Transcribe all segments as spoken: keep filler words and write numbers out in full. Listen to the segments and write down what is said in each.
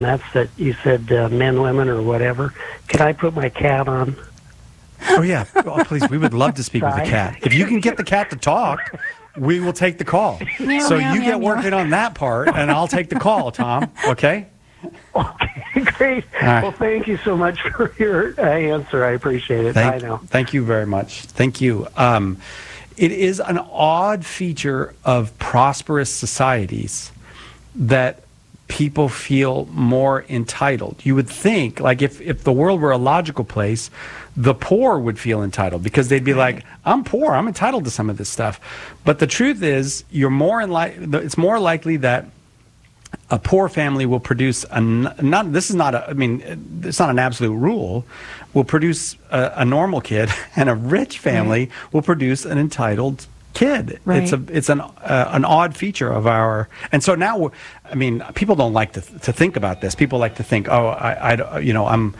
That's that you said uh, men, women, or whatever. Can I put my cat on? Oh, yeah. Oh, please, we would love to speak with the cat. If you can get the cat to talk, we will take the call. Meow, so meow, you meow, get meow. working on that part, and I'll take the call, Tom. Okay? Okay, great. right. Well, thank you so much for your uh, answer. I appreciate it. Thank, I know. Thank you very much. Thank you. Um, it is an odd feature of prosperous societies that people feel more entitled. You would think, like, if, if the world were a logical place, the poor would feel entitled because they'd be like, I'm poor, I'm entitled to some of this stuff. But the truth is, you're more in li- it's more likely that a poor family will produce a not. This is not a. I mean, it's not an absolute rule. Will produce a, a normal kid, and a rich family right. will produce an entitled kid. Right. It's a. It's an uh, an odd feature of our. And so now, I mean, people don't like to to think about this. People like to think, oh, I, I you know, I'm,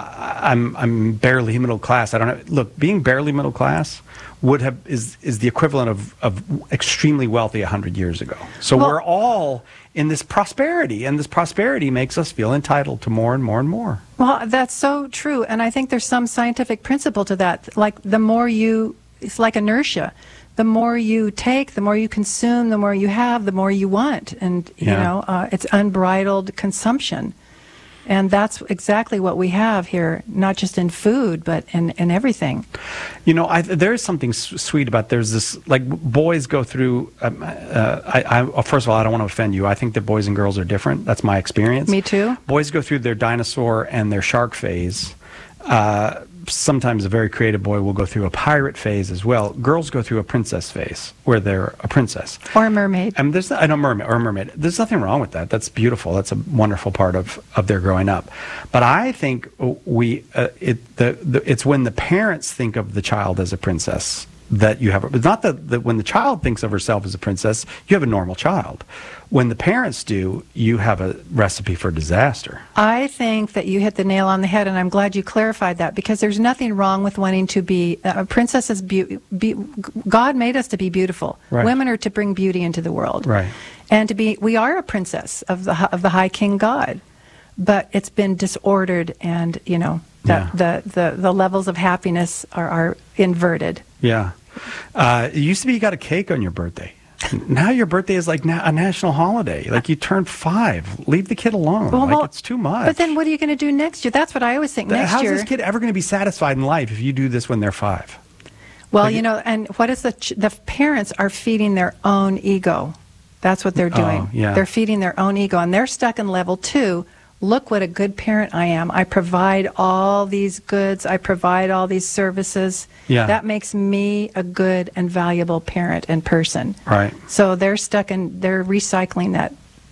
I'm, I'm barely middle class. I don't know. Look, being barely middle class would have is is the equivalent of of extremely wealthy a hundred years ago. So well, we're all in this prosperity, and this prosperity makes us feel entitled to more and more and more. Well, that's so true, and I think there's some scientific principle to that. Like, the more you, it's like inertia. The more you take, the more you consume, the more you have, the more you want. And, you Yeah. know, uh, it's unbridled consumption. And that's exactly what we have here, not just in food, but in, in everything. You know, I, there is something s- sweet about, there's this, like, boys go through, um, uh, I, I, first of all, I don't want to offend you. I think that boys and girls are different. That's my experience. Me too. Boys go through their dinosaur and their shark phase. Uh, sometimes a very creative boy will go through a pirate phase as well. Girls go through a princess phase, where they're a princess. Or a mermaid. And there's, I know, mermaid, or a mermaid. There's nothing wrong with that. That's beautiful. That's a wonderful part of, of their growing up. But I think we, uh, it, the, the, it's when the parents think of the child as a princess that you have, a, it's not that, that when the child thinks of herself as a princess, you have a normal child. When the parents do, you have a recipe for disaster. I think that you hit the nail on the head, and I'm glad you clarified that, because there's nothing wrong with wanting to be uh, a princess. Is be, be, God made us to be beautiful. Right. Women are to bring beauty into the world, Right. and to be. We are a princess of the of the High King God, but it's been disordered, and you know Yeah. the, the the the levels of happiness are, are inverted. Yeah. Uh, it used to be you got a cake on your birthday. Now your birthday is like na- a national holiday. Like, you turned five. Leave the kid alone. Well, like, well, it's too much. But then what are you going to do next year? That's what I always think. The- Next How's year, this kid ever going to be satisfied in life if you do this when they're five? well, like- you know, and what is the ch- the parents are feeding their own ego. That's what they're doing. Oh, yeah. They're feeding their own ego, and they're stuck in level two. Look what a good parent I am. I provide all these goods. I provide all these services. Yeah. That makes me a good and valuable parent and person. Right. So they're stuck in, they're recycling that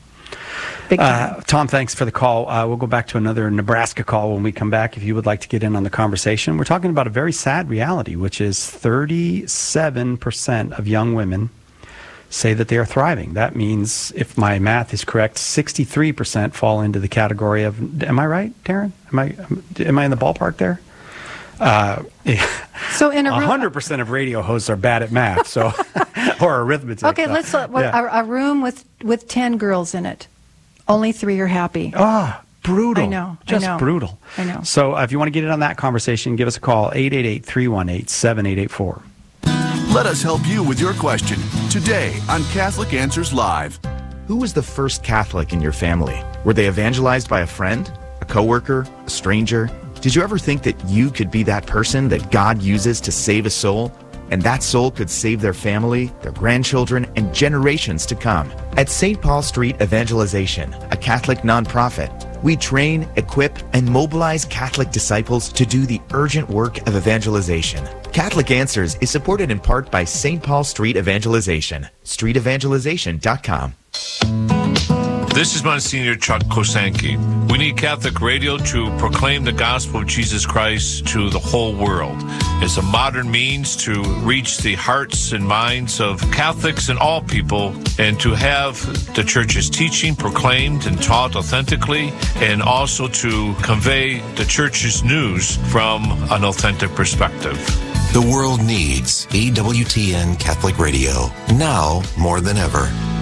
big time. Uh, Tom, thanks for the call. Uh, we'll go back to another Nebraska call when we come back if you would like to get in on the conversation. We're talking about a very sad reality, which is thirty-seven percent of young women say that they are thriving. That means, if my math is correct, sixty-three percent fall into the category of, am I right, Darren? Am I, am I in the ballpark there? Uh, So in a room, one hundred percent of radio hosts are bad at math, so or arithmetic. okay, let's uh, Yeah. a, a room with with ten girls in it. Only three are happy. Ah, brutal. I know, I Just know. brutal. I know. So uh, if you want to get in on that conversation, give us a call, eight eight eight, three one eight, seven eight eight four. Let us help you with your question today on Catholic Answers Live. Who was the first Catholic in your family? Were they evangelized by a friend, a coworker, a stranger? Did you ever think that you could be that person that God uses to save a soul? And that soul could save their family, their grandchildren, and generations to come. At Saint Paul Street Evangelization, a Catholic nonprofit, we train, equip, and mobilize Catholic disciples to do the urgent work of evangelization. Catholic Answers is supported in part by Saint Paul Street Evangelization, street evangelization dot com. This is Monsignor Chuck Kosanke. We need Catholic radio to proclaim the gospel of Jesus Christ to the whole world as a modern means to reach the hearts and minds of Catholics and all people, and to have the Church's teaching proclaimed and taught authentically, and also to convey the Church's news from an authentic perspective. The world needs E W T N Catholic Radio now more than ever.